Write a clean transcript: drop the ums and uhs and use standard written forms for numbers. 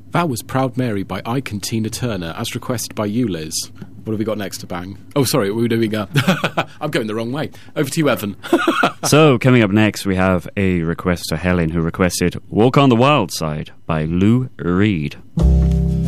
That was Proud Mary by Ike and Tina Turner, as requested by you, Liz. What have we got next to bang? Oh, sorry, we were doing I'm going the wrong way. Over to you, Evan. So, coming up next, we have a request to Helen, who requested Walk on the Wild Side by Lou Reed.